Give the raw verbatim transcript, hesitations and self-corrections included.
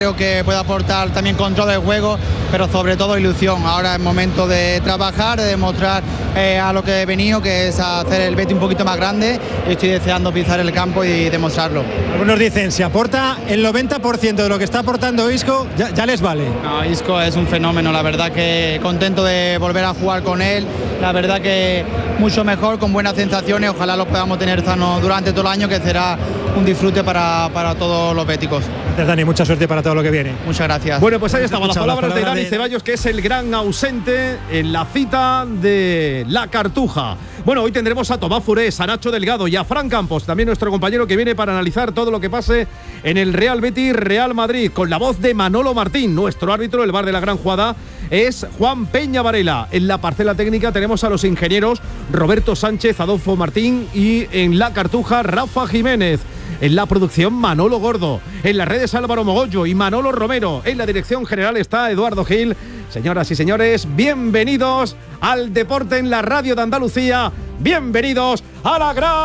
Creo que puede aportar también control del juego, pero sobre todo ilusión. Ahora es momento de trabajar, de demostrar eh, a lo que he venido, que es hacer el Betis un poquito más grande. Y estoy deseando pisar el campo y demostrarlo. Algunos dicen, si aporta el noventa por ciento de lo que está aportando Isco, ya, ya les vale. No, Isco es un fenómeno, la verdad que contento de volver a jugar con él. La verdad que mucho mejor, con buenas sensaciones. Ojalá los podamos tener sanos durante todo el año, que será un disfrute para, para todos los béticos. Gracias, Dani, mucha suerte para todo lo que viene. Muchas gracias. Bueno, pues ahí estaban las palabras la palabra de Dani de... Ceballos, que es el gran ausente en la cita de la Cartuja. Bueno, hoy tendremos a Tomás Furés, a Nacho Delgado y a Fran Campos, también nuestro compañero que viene para analizar todo lo que pase en el Real Betis Real Madrid, con la voz de Manolo Martín, nuestro árbitro. El bar de la gran jugada es Juan Peña Varela. En la parcela técnica tenemos a los ingenieros Roberto Sánchez, Adolfo Martín, y en la Cartuja Rafa Jiménez. En la producción, Manolo Gordo. En las redes, Álvaro Mogollo y Manolo Romero. En la dirección general está Eduardo Gil. Señoras y señores, bienvenidos al deporte en la radio de Andalucía. Bienvenidos a la gran...